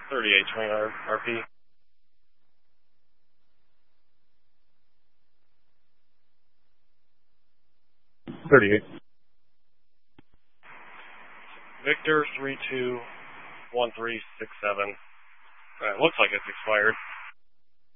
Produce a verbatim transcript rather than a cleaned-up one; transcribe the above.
thirty-eight twenty R P. thirty-eight. Victor three two one three six seven. Uh, it looks like it's expired.